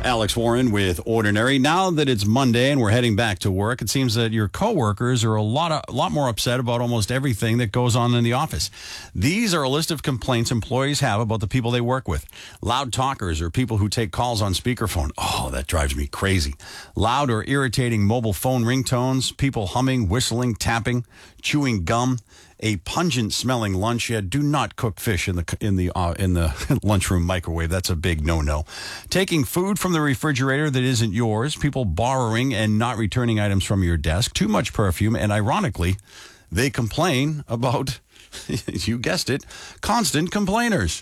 Alex Warren with Ordinary. Now that it's Monday and we're heading back to work, it seems that your coworkers are a lot more upset about almost everything that goes on in the office. These are a list of complaints employees have about the people they work with. Loud talkers or people who take calls on speakerphone. Oh, that drives me crazy. Loud or irritating mobile phone ringtones, people humming, whistling, tapping, chewing gum. A pungent-smelling lunch. Yeah, do not cook fish in the lunchroom microwave. That's a big no-no. Taking food from the refrigerator that isn't yours. People borrowing and not returning items from your desk. Too much perfume. And ironically, they complain about, you guessed it, constant complainers.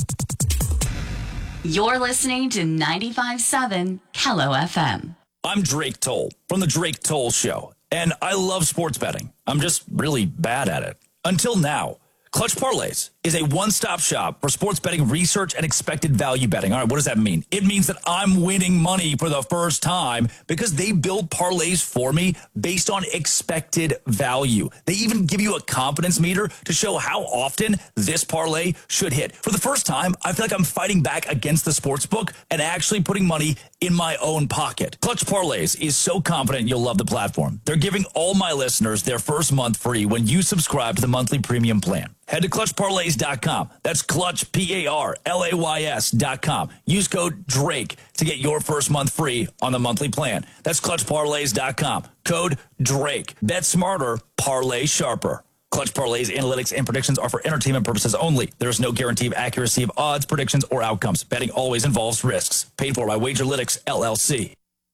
You're listening to 95.7 Kello FM. I'm Drake Toll from The Drake Toll Show. And I love sports betting. I'm just really bad at it. Until now. Clutch Parlays is a one-stop shop for sports betting research and expected value betting. All right, what does that mean? It means that I'm winning money for the first time because they build parlays for me based on expected value. They even give you a confidence meter to show how often this parlay should hit. For the first time, I feel like I'm fighting back against the sports book and actually putting money in my own pocket. Clutch Parlays is so confident you'll love the platform. They're giving all my listeners their first month free when you subscribe to the monthly premium plan. Head to ClutchParlays.com. That's Clutch, PARLAYS.com. Use code DRAKE to get your first month free on the monthly plan. That's ClutchParlays.com. Code DRAKE. Bet smarter, parlay sharper. Clutch Parlays, analytics, and predictions are for entertainment purposes only. There is no guarantee of accuracy of odds, predictions, or outcomes. Betting always involves risks. Paid for by Wagerlytics, LLC.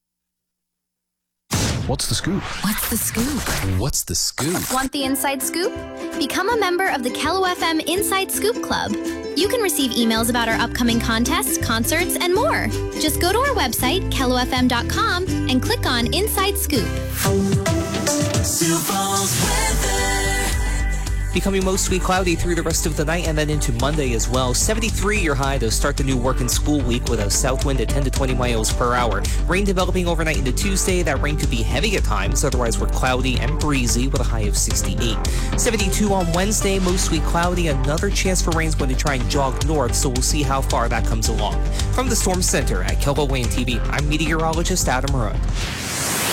What's the scoop? What's the scoop? What's the scoop? Want the inside scoop? Become a member of the Kello FM Inside Scoop Club. You can receive emails about our upcoming contests, concerts, and more. Just go to our website, kellofm.com, and click on Inside Scoop. Sioux Falls weather. Becoming mostly cloudy through the rest of the night and then into Monday as well. 73 your high to start the new work and school week with a south wind at 10 to 20 miles per hour. Rain developing overnight into Tuesday. That rain could be heavy at times. Otherwise, we're cloudy and breezy with a high of 68. 72 on Wednesday, mostly cloudy. Another chance for rain's going to try and jog north, so we'll see how far that comes along. From the Storm Center at Kello Wayne TV, I'm meteorologist Adam Rudd.